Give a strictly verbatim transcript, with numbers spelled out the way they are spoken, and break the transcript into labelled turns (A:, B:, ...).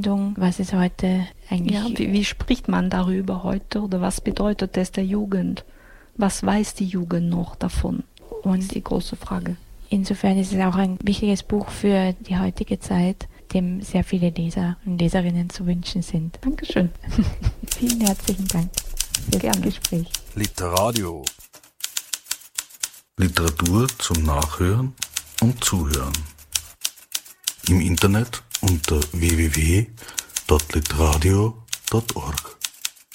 A: Empfindung, was ist heute eigentlich...
B: Ja, wie, wie spricht man darüber heute oder was bedeutet es der Jugend? Was weiß die Jugend noch davon? Und die große Frage.
A: Insofern ist es auch ein wichtiges Buch für die heutige Zeit, dem sehr viele Leser und Leserinnen zu wünschen sind.
B: Dankeschön.
A: Vielen herzlichen Dank für das Gespräch.
C: Literadio. Literatur zum Nachhören und Zuhören. Im Internet unter w w w punkt literadio punkt org.